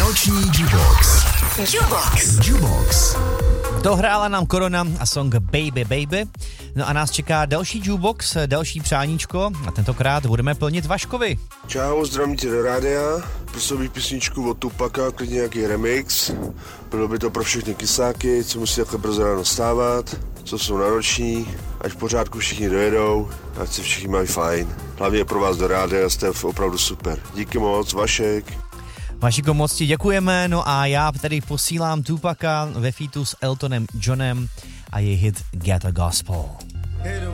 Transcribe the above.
Noční Jukebox. Jukebox. Dohrála nám Korona a song Baby Baby. No a nás čeká další Jukebox, další přáníčko a tentokrát budeme plnit Vaškovi. Čau, zdravím tě do rádia. Prosil bych písničku od Tupaka, klidně nějaký remix. Bylo by to pro všechny kysáky, co musí takhle brzo ráno stávat, co jsou nároční, ať v pořádku všichni dojedou, ať se všichni mají fajn. Hlavně pro vás do rádia, jste opravdu super. Díky moc, Vašek. Vašiko, moc ti děkujeme, no a já tady posílám Tupaka ve featu s Eltonem Johnem a je hit Get a Gospel.